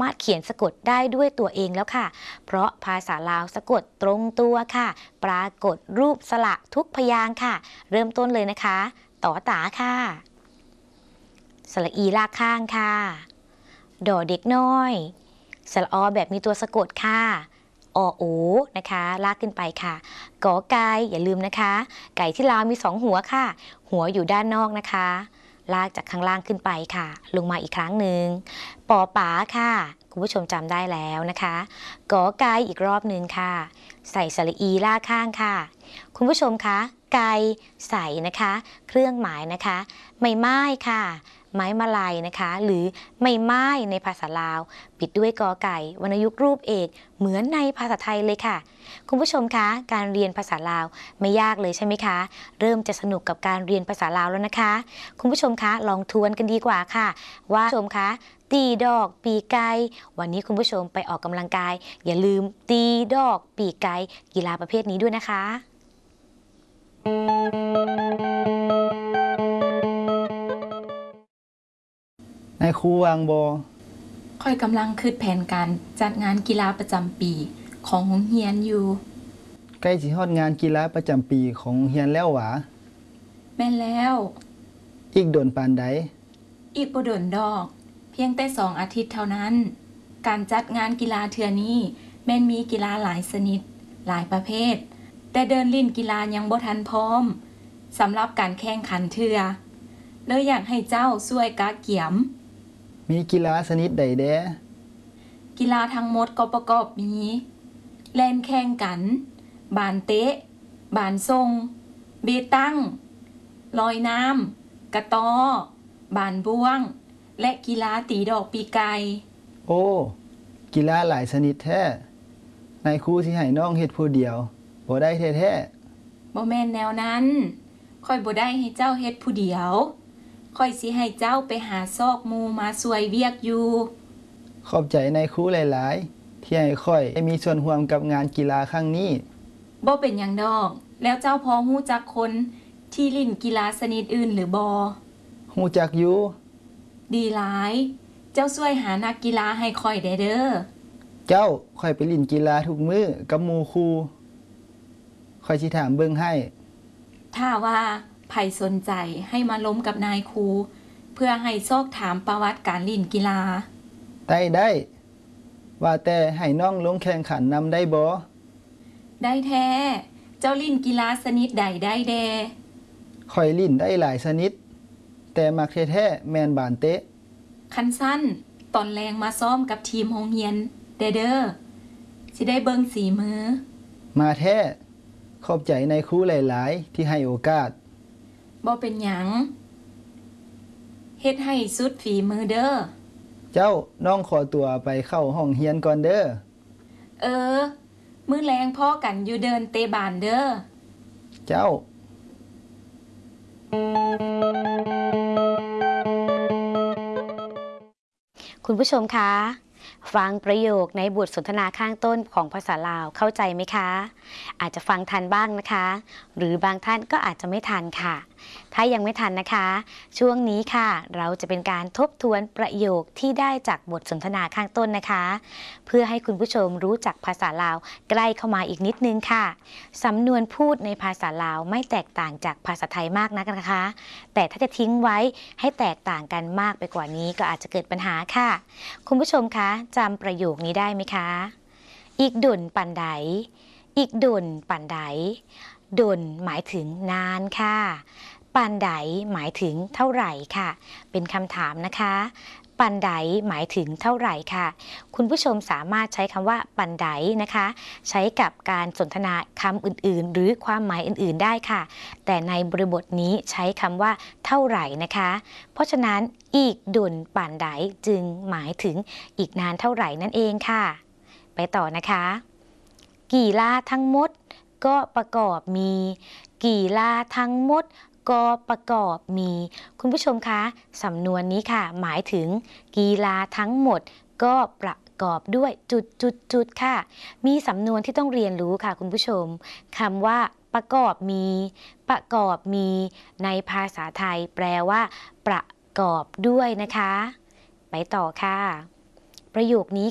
ามารถเขียนสะกดได้ด้วยตัวเองแล้วค่ะเพราะภาษาลาวสะกดตรงตัวค่ะปรากฏรูปสระทุกพยางค์ค่ะเริ่มต้นเลยนะคะต่อตาค่ะสระอีลากข้างค่ะดอเด็กน้อยสระอแบบมีตัวสะกดค่ะอโอนะคะลากขึ้นไปค่ะกอไก่อย่าลืมนะคะไก่ที่ลาวมี2หัวค่ะหัวอยู่ด้านนอกนะคะลากจากข้างล่างขึ้นไปค่ะลงมาอีกครั้งหนึ่งปอป๋าค่ะคุณผู้ชมจำได้แล้วนะคะกอไก่อีกรอบหนึ่งค่ะใส่สระอีลากข้างค่ะคุณผู้ชมคะไก่ใส่นะคะเครื่องหมายนะคะไม่ไม้ค่ะไม้มาลัยนะคะหรือไม่ไม้ในภาษาลาวปิดด้วยกอไก่วรรณยุกต์รูปเอกเหมือนในภาษาไทยเลยค่ะคุณผู้ชมคะการเรียนภาษาลาวไม่ยากเลยใช่ไหมคะเริ่มจะสนุกกับการเรียนภาษาลาวแล้วนะคะคุณผู้ชมคะลองทวนกันดีกว่าค่ะว่าชมคะตีดอกปีไก่วันนี้คุณผู้ชมไปออกกำลังกายอย่าลืมตีดอกปีไก่กีฬาประเภทนี้ด้วยนะคะนายครูวางบอค่อยกำลังคิดแผนการจัดงานกีฬาประจำปีของโรงเรียนอยู่ใกล้สิฮอดงานกีฬาประจำปีของโรงเรียนแล้วหวาแม่นแล้วอีกโดนปานใดอีกบ่โดนดอกเพียงแต่2 อาทิตย์เท่านั้นการจัดงานกีฬาเทื่อนี้แม่นมีกีฬาหลายชนิดหลายประเภทแต่เดินลิ่นกีฬายังบ่ทันพร้อมสำหรับการแข่งขันเทื่อเลยอยากให้เจ้าช่วยกะเกียมมีกีฬาชนิดใดแดกีฬาทั้งหมดก็ประกอบมีแล่นแข่งกันบานเตะบานทรงเบตั้งลอยน้ำกระตอบานบ้วงและกีฬาตีดอกปีไก่โอ้กีฬาหลายชนิดแท้นายครูสิให้น้องเฮ็ดผู้เดียวบ่ได้แท้ๆบ่แม่นแนวนั้นค่อยบ่ได้ให้เจ้าเฮ็ดผู้เดียวค่อยสิให้เจ้าไปหาซอกหมู่มาช่วยเวียกอยู่ขอบใจนายครูหลายๆที่ให้ค่อยได้มีส่วนร่วมกับงานกีฬาครั้งนี้บ่เป็นหยังดอกแล้วเจ้าพอฮู้จักคนที่เล่นกีฬาชนิดอื่นหรือบ่ฮู้จักอยู่ดีหลายเจ้าช่วยหานักกีฬาให้ค่อยได้เด้อเจ้าค่อยไปเล่นกีฬาทุกมื้อกับหมู่ครูค่อยสิถามเบิ่งให้ถ้าว่าไผสนใจให้มาล้มกับนายครูเพื่อให้ซอกถามประวัติการเล่นกีฬาได้ว่าแต่ให้น้องลงแข่งขันนำได้บ่ได้แท้เจ้าลิ่นกีฬาชนิดใดได้แดข่อยลิ่นได้หลายชนิดแต่มักแท้ๆแม่นบานเตะคันสั้นตอนแรงมาซ้อมกับทีมโรงเรียนเด้อสิได้เบิ่งสีมือมาแท้ขอบใจนายครูหลายๆที่ให้โอกาสบ่เป็นหยังเฮ็ดให้สุดฝีมือเด้อเจ้าน้องขอตัวไปเข้าห้องเรียนก่อนเด้อมื้อแรงพ่อกันอยู่เดินเตะบานเด้อเจ้าคุณผู้ชมคะฟังประโยคในบทสนทนาข้างต้นของภาษาลาวเข้าใจไหมคะอาจจะฟังทันบ้างนะคะหรือบางท่านก็อาจจะไม่ทันค่ะถ้ายังไม่ทันนะคะช่วงนี้ค่ะเราจะเป็นการทบทวนประโยคที่ได้จากบทสนทนาข้างต้นนะคะเพื่อให้คุณผู้ชมรู้จักภาษาลาวใกล้เข้ามาอีกนิดนึงค่ะสำนวนพูดในภาษาลาวไม่แตกต่างจากภาษาไทยมากนักนะคะแต่ถ้าจะทิ้งไว้ให้แตกต่างกันมากไปกว่านี้ก็อาจจะเกิดปัญหาค่ะคุณผู้ชมคะจำประโยคนี้ได้ไหมคะอีกดุ่นปันไดอีกดุ่นปันไดดุ่นหมายถึงนานค่ะปันไดหมายถึงเท่าไหร่ค่ะเป็นคำถามนะคะปันไดหมายถึงเท่าไหร่ค่ะคุณผู้ชมสามารถใช้คำว่าปันไดนะคะใช้กับการสนทนาคำอื่นๆหรือความหมายอื่นๆได้ค่ะแต่ในบริบทนี้ใช้คำว่าเท่าไหร่นะคะเพราะฉะนั้นอีกดุ่นปันไดจึงหมายถึงอีกนานเท่าไหร่นั่นเองค่ะไปต่อนะคะกีฬาทั้งหมดก็ประกอบมีกีฬาทั้งหมดก็ประกอบมีคุณผู้ชมคะสำนวนนี้ค่ะหมายถึงกีฬาทั้งหมดก็ประกอบด้วยจุดค่ะมีสำนวนที่ต้องเรียนรู้ค่ะคุณผู้ชมคำว่าประกอบมีในภาษาไทยแปลว่าประกอบด้วยนะคะไปต่อค่ะประโยคนี้